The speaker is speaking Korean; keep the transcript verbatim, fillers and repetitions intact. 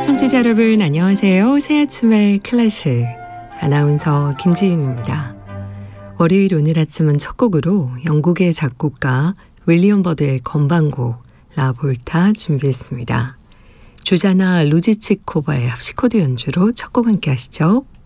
청취자 여러분 안녕하세요. 새 아침의 클래식 아나운서 김지윤입니다. 월요일 오늘 아침은 첫 곡으로 영국의 작곡가 윌리엄 버드의 건반곡 라볼타 준비했습니다. 주자나 루지치코바의 합시코드 연주로 첫 곡 함께 하시죠.